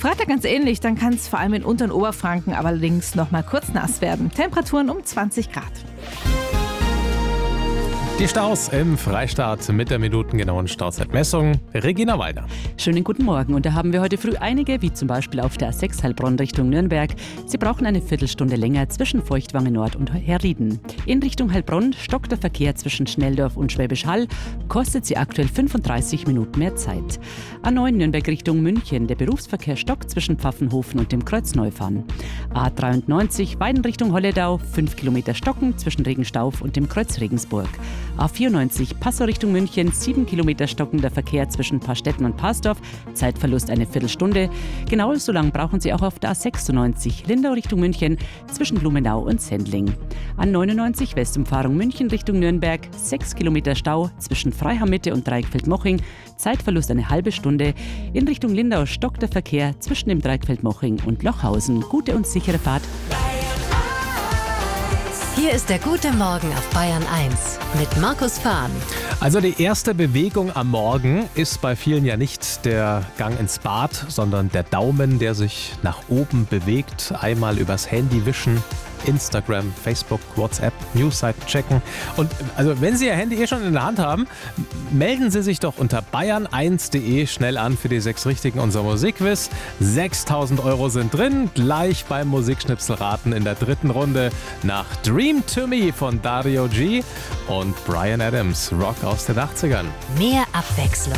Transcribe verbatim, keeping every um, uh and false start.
Freitag ganz ähnlich, dann kann es vor allem in Unter- und Oberfranken allerdings noch mal kurz nass werden. Temperaturen um zwanzig Grad. Die Staus im Freistaat mit der minutengenauen Stauzeitmessung. Regina Walder. Schönen guten Morgen. Und da haben wir heute früh einige, wie zum Beispiel auf der A sechs Heilbronn Richtung Nürnberg. Sie brauchen eine Viertelstunde länger zwischen Feuchtwange Nord und Herrieden. In Richtung Heilbronn stockt der Verkehr zwischen Schnelldorf und Schwäbisch Hall. Kostet sie aktuell fünfunddreißig Minuten mehr Zeit. A neun Nürnberg Richtung München. Der Berufsverkehr stockt zwischen Pfaffenhofen und dem Kreuz-Neufahren. A dreiundneunzig Weiden Richtung Holledau. fünf Kilometer stocken zwischen Regenstauf und dem Kreuz Regensburg. A vierundneunzig Passau Richtung München, sieben Kilometer stockender Verkehr zwischen Paarstetten und Parsdorf, Zeitverlust eine Viertelstunde. Genau so lang brauchen Sie auch auf der A sechsundneunzig Lindau Richtung München zwischen Blumenau und Sendling. A neunundneunzig Westumfahrung München Richtung Nürnberg, sechs Kilometer Stau zwischen Freiham-Mitte und Dreieckfeld-Moching, Zeitverlust eine halbe Stunde. In Richtung Lindau stockt der Verkehr zwischen dem Dreieckfeld-Moching und Lochhausen. Gute und sichere Fahrt. Hier ist der gute Morgen auf Bayern eins mit Markus Fahn. Also die erste Bewegung am Morgen ist bei vielen ja nicht der Gang ins Bad, sondern der Daumen, der sich nach oben bewegt. Einmal übers Handy wischen, Instagram, Facebook, WhatsApp, Newsseiten checken. Und also wenn Sie Ihr Handy eh schon in der Hand haben, melden Sie sich doch unter bayern eins punkt de schnell an für die sechs Richtigen unser Musikquiz. sechstausend Euro sind drin, gleich beim Musikschnipselraten in der dritten Runde nach Dream to Me von Dario G. und Bryan Adams, Rock aus den achtzigern. Mehr Abwechslung